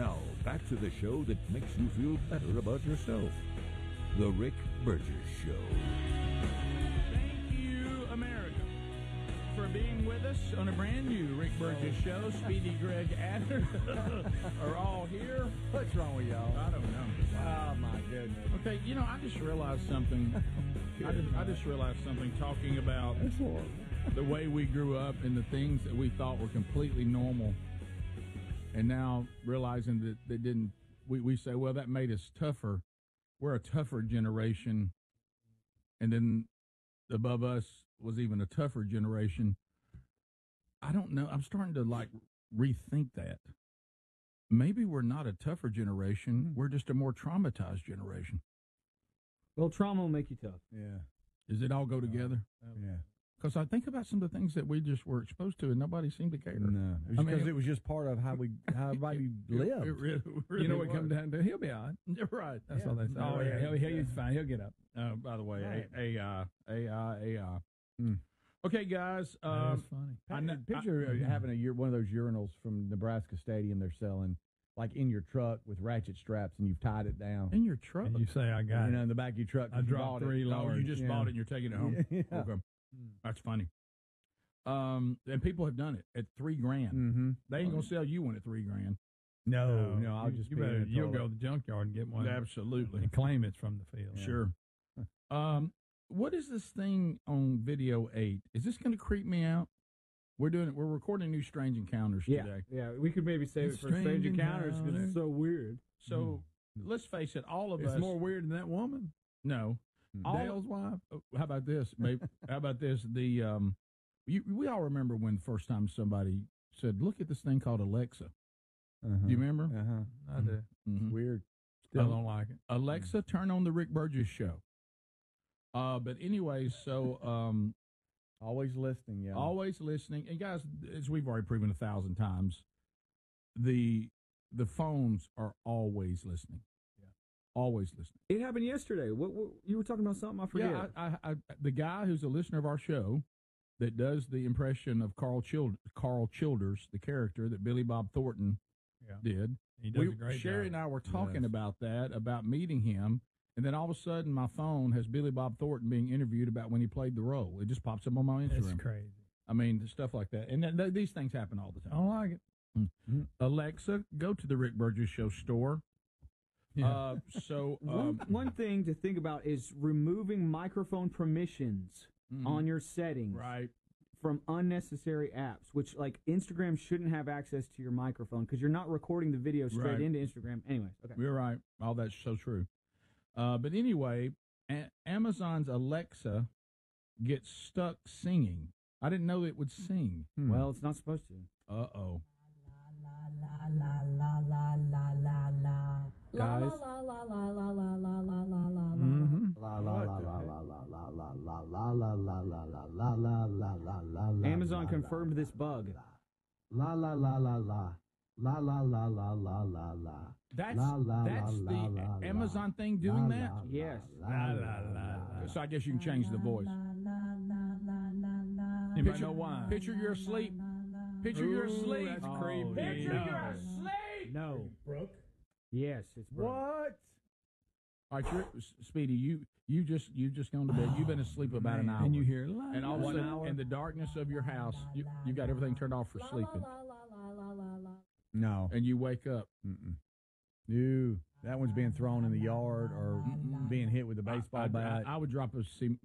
Now, back to the show that makes you feel better about yourself. The Rick Burgess Show. Thank you, America, for being with us on a brand new Rick Burgess Show. Speedy, Greg, Adler are all here. What's wrong with y'all? I don't know. Oh, my goodness. Okay, you know, I just realized something. I just realized something talking about the way we grew up and the things that we thought were completely normal. And now realizing that they didn't, we say, well, that made us tougher. We're a tougher generation. And then above us was even a tougher generation. I don't know. I'm starting to rethink that. Maybe we're not a tougher generation. We're just a more traumatized generation. Well, trauma will make you tough. Yeah. Does it all go together? Yeah. Because I think about some of the things that we just were exposed to and nobody seemed to care. No. Because it was just part of how everybody lived. It really you know what was. it comes down to? He'll be all right. Right. That's all they say. Oh, yeah. He's fine. He'll get up. By the way, Right. AI. Okay, guys. That's funny. Picture having one of those urinals from Nebraska Stadium they're selling, like in your truck with ratchet straps, and you've tied it down. In your truck? And you say, I got it. In the back of your truck. I dropped 3 large. Oh, you just bought it and you're taking it home. Yeah. Okay. That's funny. And people have done it at $3,000. Mm-hmm. They ain't gonna sell you one at $3,000. No, I'll just you'll go to the junkyard and get one. Absolutely. And claim it's from the field. Sure. What is this thing on video 8? Is this going to creep me out? We're recording new Strange Encounters today. Yeah, we could maybe save it for Strange Encounters because it's so weird. So let's face it, all of us. It's more weird than that woman. No. Dale's wife. How about this? Maybe, how about this? We all remember when the first time somebody said, "Look at this thing called Alexa." Do you remember? I do. Mm-hmm. Weird. Still don't like it. Alexa, turn on the Rick Burgess Show. But anyway, so Always listening, yeah. always listening. And guys, as we've already proven 1,000 times, the phones are always listening. Yeah, always listening. It happened yesterday. What you were talking about something? I forget. Yeah, I the guy who's a listener of our show that does the impression of Carl Childers, the character that Billy Bob Thornton did. He does a great Sherry job. and I were talking about that, about meeting him. And then all of a sudden, my phone has Billy Bob Thornton being interviewed about when he played the role. It just pops up on my Instagram. It's crazy. I mean, stuff like that. And these things happen all the time. I don't like it. Mm-hmm. Alexa, go to the Rick Burgess Show store. Yeah. One thing to think about is removing microphone permissions on your settings. Right. From unnecessary apps, which like Instagram shouldn't have access to your microphone because you're not recording the video straight into Instagram. Anyways, okay. You're right. All that's so true. But anyway, Amazon's Alexa gets stuck singing. I didn't know it would sing. Well, it's not supposed to. Uh-oh. Guys. Amazon confirmed this bug. La la la la la. La la la la la la la. That's the Amazon thing doing that? Yes. La, la, la, la. So I guess you can change the voice. Anybody know why? Picture you're asleep. Picture you're asleep. That's creepy. Picture No. you're asleep. No. Broke? Yes, it's broke. What? All right, Speedy, you just gone to bed. You've been asleep about an hour. And you hear la, and all of a 1 sudden, hour. in the darkness of your house, you got everything turned off for sleeping. No. And you wake up. No. That one's being thrown in the yard or being hit with a baseball bat. I would drop a